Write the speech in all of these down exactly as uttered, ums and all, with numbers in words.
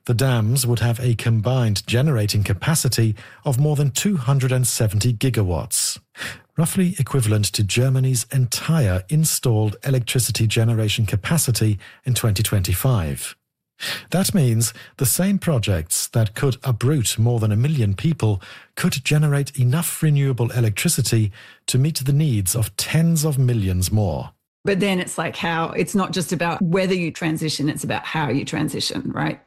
The dams would have a combined generating capacity of more than two hundred seventy gigawatts, roughly equivalent to Germany's entire installed electricity generation capacity in twenty twenty-five. That means the same projects that could uproot more than a million people could generate enough renewable electricity to meet the needs of tens of millions more. But then it's like how, it's not just about whether you transition, it's about how you transition, right?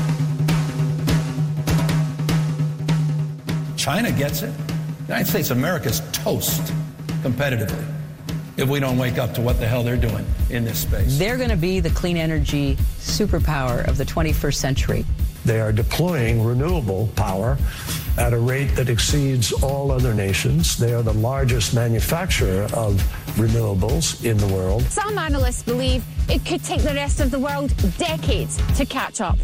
China gets it. The United States of America's toast competitively if we don't wake up to what the hell they're doing in this space. They're going to be the clean energy superpower of the twenty-first century. They are deploying renewable power at a rate that exceeds all other nations. They are the largest manufacturer of renewables in the world. Some analysts believe it could take the rest of the world decades to catch up.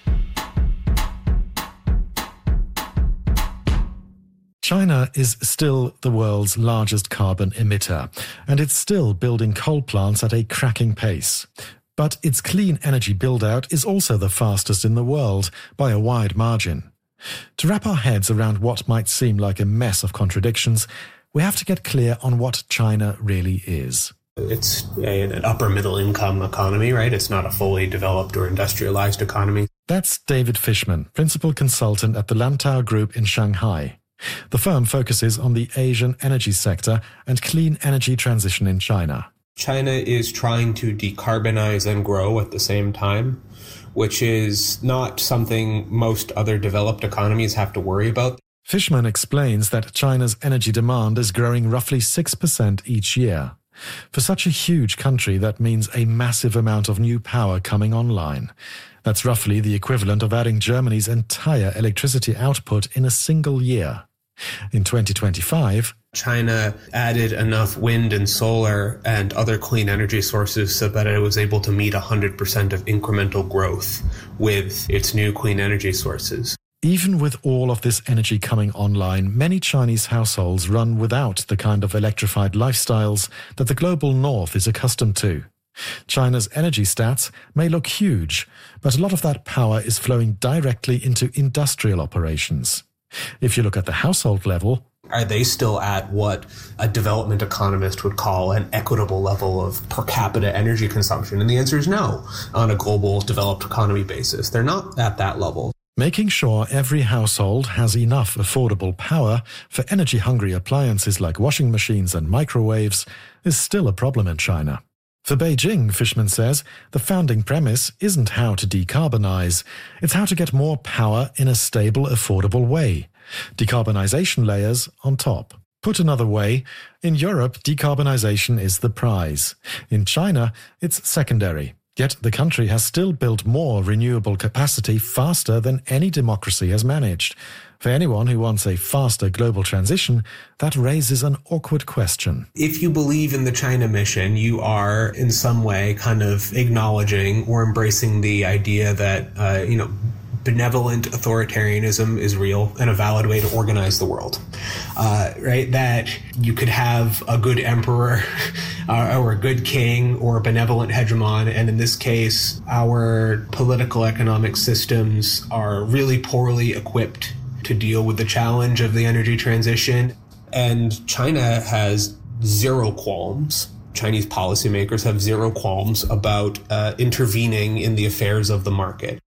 China is still the world's largest carbon emitter, and it's still building coal plants at a cracking pace. But its clean energy build-out is also the fastest in the world by a wide margin. To wrap our heads around what might seem like a mess of contradictions, we have to get clear on what China really is. It's a, an upper middle income economy, right? It's not a fully developed or industrialized economy. That's David Fishman, principal consultant at the Lantau Group in Shanghai. The firm focuses on the Asian energy sector and clean energy transition in China. China is trying to decarbonize and grow at the same time, which is not something most other developed economies have to worry about. Fishman explains that China's energy demand is growing roughly six percent each year. For such a huge country, that means a massive amount of new power coming online. That's roughly the equivalent of adding Germany's entire electricity output in a single year. In twenty twenty-five, China added enough wind and solar and other clean energy sources so that it was able to meet one hundred percent of incremental growth with its new clean energy sources. Even with all of this energy coming online, many Chinese households run without the kind of electrified lifestyles that the global north is accustomed to. China's energy stats may look huge, but a lot of that power is flowing directly into industrial operations. If you look at the household level, are they still at what a development economist would call an equitable level of per capita energy consumption? And the answer is no. On a global developed economy basis, they're not at that level. Making sure every household has enough affordable power for energy-hungry appliances like washing machines and microwaves is still a problem in China. For Beijing, Fishman says, the founding premise isn't how to decarbonize, it's how to get more power in a stable, affordable way. Decarbonization layers on top. Put another way, in Europe, decarbonization is the prize. In China, it's secondary. Yet the country has still built more renewable capacity faster than any democracy has managed. For anyone who wants a faster global transition, that raises an awkward question. If you believe in the China mission, you are in some way kind of acknowledging or embracing the idea that, uh, you know, benevolent authoritarianism is real and a valid way to organize the world, uh, right? That you could have a good emperor uh, or a good king or a benevolent hegemon. And in this case, our political economic systems are really poorly equipped to deal with the challenge of the energy transition. And China has zero qualms. Chinese policymakers have zero qualms about uh, intervening in the affairs of the market.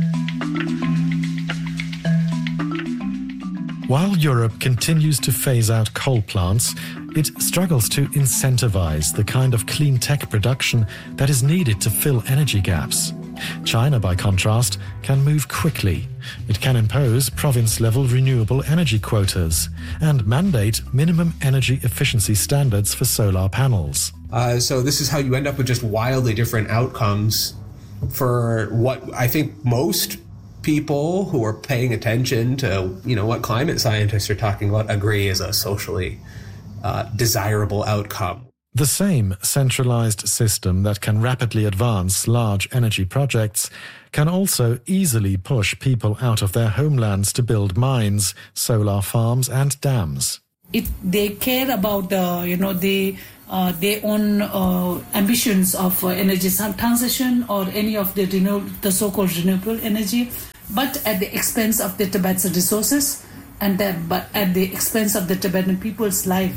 While Europe continues to phase out coal plants, it struggles to incentivize the kind of clean tech production that is needed to fill energy gaps. China, by contrast, can move quickly. It can impose province-level renewable energy quotas and mandate minimum energy efficiency standards for solar panels. Uh, so this is how you end up with just wildly different outcomes for what I think most people who are paying attention to, you know, what climate scientists are talking about agree is a socially uh, desirable outcome. The same centralized system that can rapidly advance large energy projects can also easily push people out of their homelands to build mines, solar farms and dams. If they care about the, you know, the uh, their own uh, ambitions of uh, energy transition or any of the renew- the so-called renewable energy, but at the expense of the Tibet's resources and that, but at the expense of the Tibetan people's life.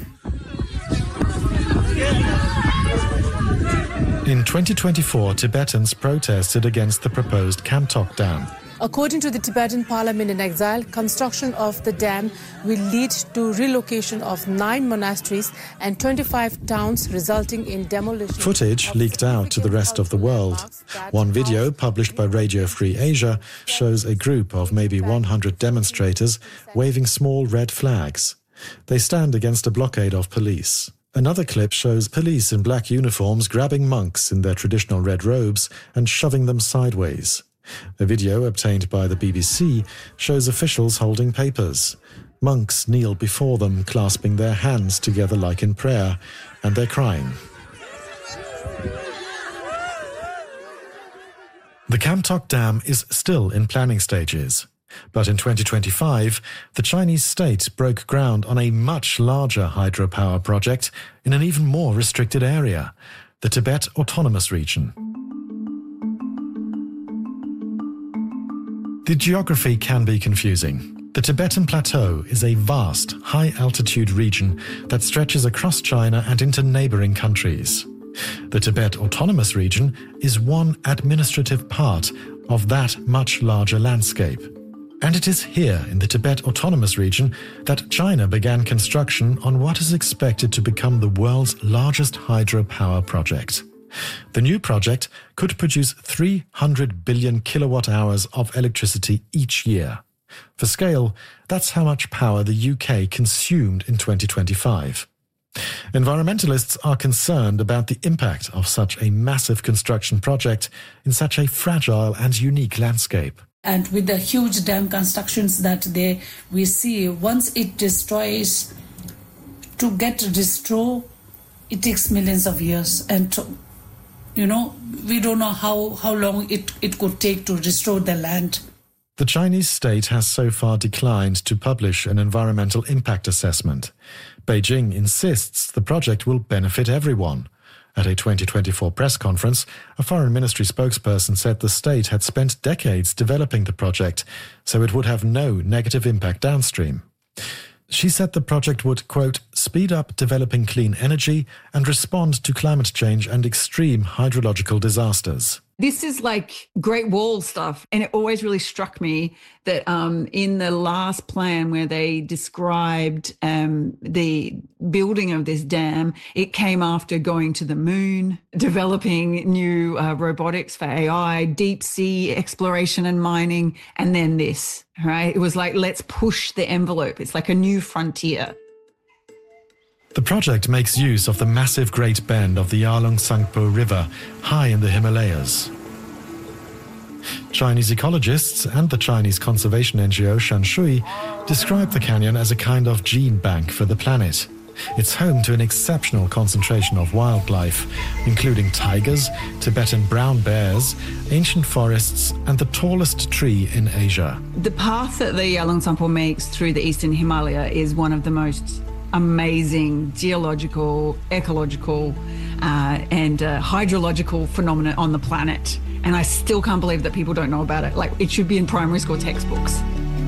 In twenty twenty-four, Tibetans protested against the proposed Kamtok Dam. According to the Tibetan parliament in exile, construction of the dam will lead to relocation of nine monasteries and twenty-five towns, resulting in demolition. Footage leaked out to the rest of the world. One video published by Radio Free Asia shows a group of maybe one hundred demonstrators waving small red flags. They stand against a blockade of police. Another clip shows police in black uniforms grabbing monks in their traditional red robes and shoving them sideways. A video obtained by the B B C shows officials holding papers. Monks kneel before them, clasping their hands together like in prayer, and they're crying. The Kamtok Dam is still in planning stages. But in twenty twenty-five, the Chinese state broke ground on a much larger hydropower project in an even more restricted area, the Tibet Autonomous Region. The geography can be confusing. The Tibetan Plateau is a vast, high-altitude region that stretches across China and into neighboring countries. The Tibet Autonomous Region is one administrative part of that much larger landscape. And it is here in the Tibet Autonomous Region that China began construction on what is expected to become the world's largest hydropower project. The new project could produce three hundred billion kilowatt hours of electricity each year. For scale, that's how much power the U K consumed in twenty twenty-five. Environmentalists are concerned about the impact of such a massive construction project in such a fragile and unique landscape. And with the huge dam constructions that they we see, once it destroys, to get to destroy, it takes millions of years. And, to, you know, we don't know how, how long it, it could take to restore the land. The Chinese state has so far declined to publish an environmental impact assessment. Beijing insists the project will benefit everyone. At a twenty twenty-four press conference, a foreign ministry spokesperson said the state had spent decades developing the project, so it would have no negative impact downstream. She said the project would, quote, speed up developing clean energy and respond to climate change and extreme hydrological disasters. This is like Great Wall stuff. And it always really struck me that um, in the last plan where they described um, the building of this dam, it came after going to the moon, developing new uh, robotics for A I, deep sea exploration and mining, and then this, right? It was like, let's push the envelope. It's like a new frontier. The project makes use of the massive Great Bend of the Yarlung Tsangpo River, high in the Himalayas. Chinese ecologists and the Chinese conservation N G O Shanshui describe the canyon as a kind of gene bank for the planet. It's home to an exceptional concentration of wildlife, including tigers, Tibetan brown bears, ancient forests, and the tallest tree in Asia. The path that the Yarlung Tsangpo makes through the eastern Himalaya is one of the most amazing geological, ecological, uh, and uh, hydrological phenomena on the planet. And I still can't believe that people don't know about it. Like, it should be in primary school textbooks.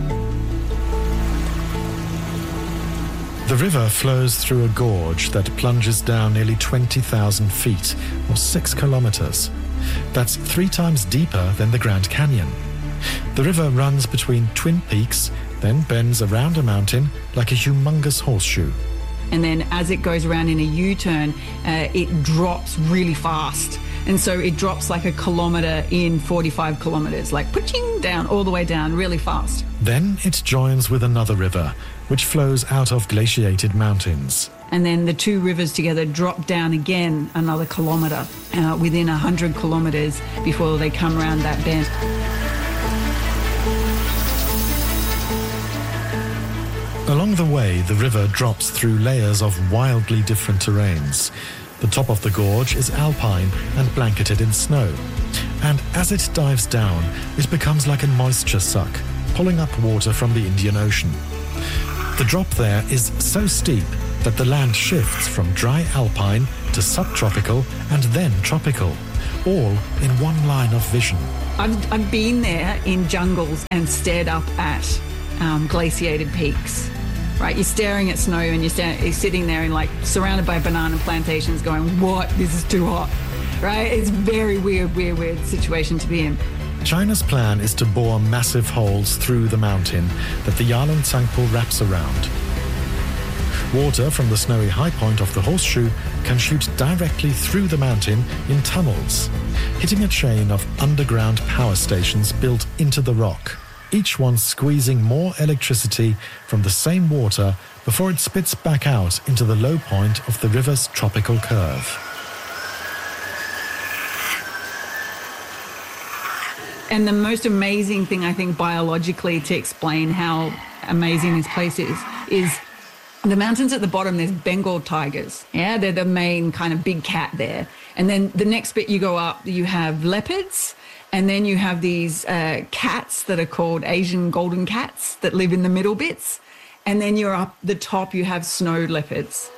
The river flows through a gorge that plunges down nearly twenty thousand feet, or six kilometers. That's three times deeper than the Grand Canyon. The river runs between twin peaks, then bends around a mountain like a humongous horseshoe. And then as it goes around in a U-turn, uh, it drops really fast. And so it drops like a kilometre in forty-five kilometres, like pushing down, all the way down, really fast. Then it joins with another river, which flows out of glaciated mountains. And then the two rivers together drop down again another kilometre, uh, within one hundred kilometres before they come around that bend. Along the way, the river drops through layers of wildly different terrains. The top of the gorge is alpine and blanketed in snow. And as it dives down, it becomes like a moisture suck, pulling up water from the Indian Ocean. The drop there is so steep that the land shifts from dry alpine to subtropical and then tropical, all in one line of vision. I've, I've been there in jungles and stared up at um, glaciated peaks. Right, you're staring at snow and you're, sta- you're sitting there and like surrounded by banana plantations going, what? This is too hot, right? It's a very weird, weird, weird situation to be in. China's plan is to bore massive holes through the mountain that the Yalung Tsangpo wraps around. Water from the snowy high point of the horseshoe can shoot directly through the mountain in tunnels, hitting a chain of underground power stations built into the rock, each one squeezing more electricity from the same water before it spits back out into the low point of the river's tropical curve. And the most amazing thing, I think, biologically to explain how amazing this place is, is the mountains at the bottom, there's Bengal tigers. Yeah, they're the main kind of big cat there. And then the next bit you go up, you have leopards. And then you have these uh, cats that are called Asian golden cats that live in the middle bits. And then you're up the top, you have snow leopards.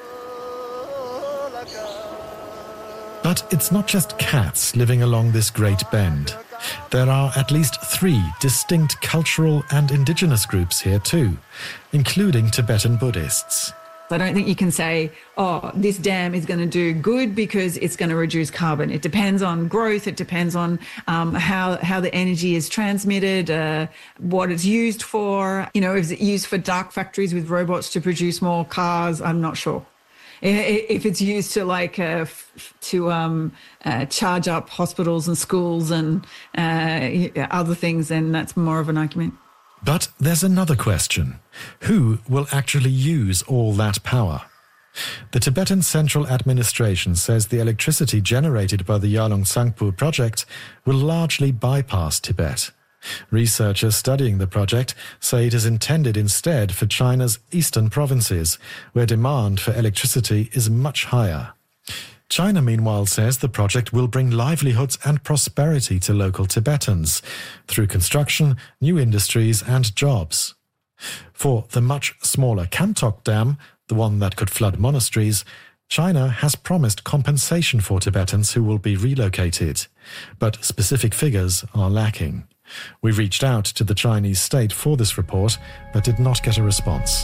But it's not just cats living along this great bend. There are at least three distinct cultural and indigenous groups here too, including Tibetan Buddhists. I don't think you can say, oh, this dam is going to do good because it's going to reduce carbon. It depends on growth. It depends on um, how how the energy is transmitted, uh, what it's used for. You know, is it used for dark factories with robots to produce more cars? I'm not sure. If it's used to like uh, f- to um, uh, charge up hospitals and schools and uh, other things, then that's more of an argument. But there's another question. Who will actually use all that power? The Tibetan Central Administration says the electricity generated by the Yalung Tsangpo project will largely bypass Tibet. Researchers studying the project say it is intended instead for China's eastern provinces, where demand for electricity is much higher. China, meanwhile, says the project will bring livelihoods and prosperity to local Tibetans through construction, new industries and jobs. For the much smaller Kamtok Dam, the one that could flood monasteries, China has promised compensation for Tibetans who will be relocated, but specific figures are lacking. We reached out to the Chinese state for this report, but did not get a response.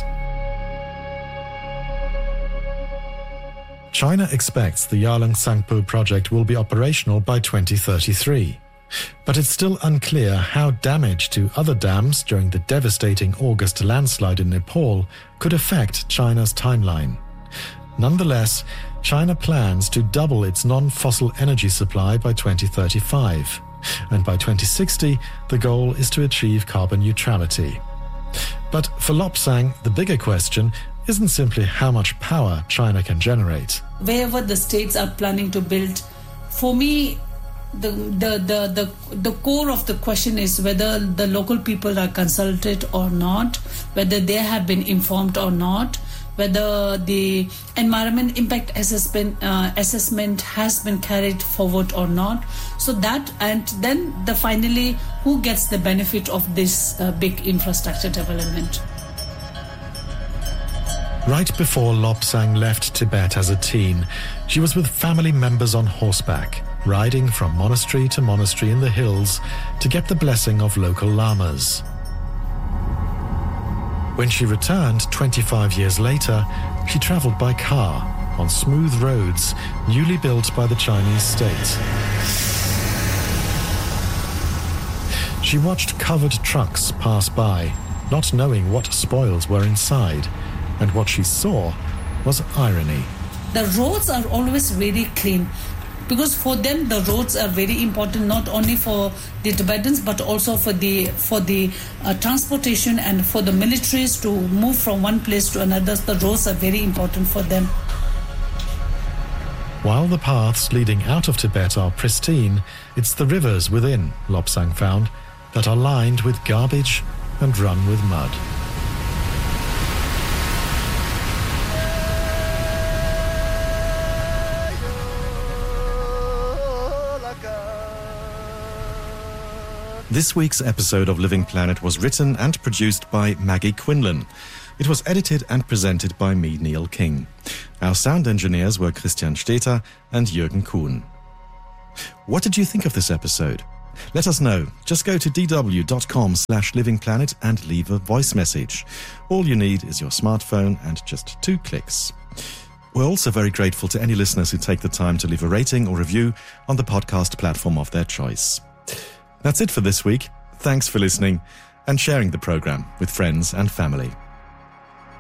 China expects the Yalung Tsangpo project will be operational by twenty thirty-three. But it's still unclear how damage to other dams during the devastating August landslide in Nepal could affect China's timeline. Nonetheless, China plans to double its non-fossil energy supply by twenty thirty-five. And by twenty sixty, the goal is to achieve carbon neutrality. But for Lobsang, the bigger question isn't simply how much power China can generate. Wherever the states are planning to build, for me, the, the, the, the, the core of the question is whether the local people are consulted or not, whether they have been informed or not, whether the environment impact assessment, uh, assessment has been carried forward or not. So that, and then the finally, who gets the benefit of this uh, big infrastructure development. Right before Lobsang left Tibet as a teen, she was with family members on horseback, riding from monastery to monastery in the hills to get the blessing of local lamas. When she returned twenty-five years later, she travelled by car on smooth roads newly built by the Chinese state. She watched covered trucks pass by, not knowing what spoils were inside, and what she saw was irony. The roads are always very clean, because for them the roads are very important, not only for the Tibetans but also for the for the uh, transportation and for the militaries to move from one place to another. The roads are very important for them. While the paths leading out of Tibet are pristine, it's the rivers within, Lobsang found, that are lined with garbage and run with mud. This week's episode of Living Planet was written and produced by Maggie Quinlan. It was edited and presented by me, Neil King. Our sound engineers were Christian Steter and Jürgen Kuhn. What did you think of this episode? Let us know. Just go to dw.com slash livingplanet and leave a voice message. All you need is your smartphone and just two clicks. We're also very grateful to any listeners who take the time to leave a rating or review on the podcast platform of their choice. That's it for this week. Thanks for listening and sharing the program with friends and family.